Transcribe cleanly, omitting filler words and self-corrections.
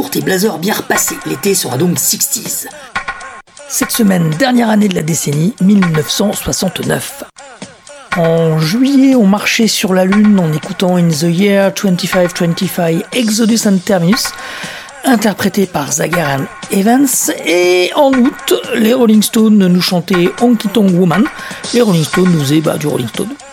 tes blazers bien repassés, l'été sera donc 60s. Cette semaine, dernière année de la décennie, 1969. En juillet, on marchait sur la Lune en écoutant In the Year 2525 Exodus and Terminus, interprété par Zager & Evans, et en août, les Rolling Stones nous chantaient Honky Tonk Woman. Les Rolling Stones nous faisaient du Rolling Stone.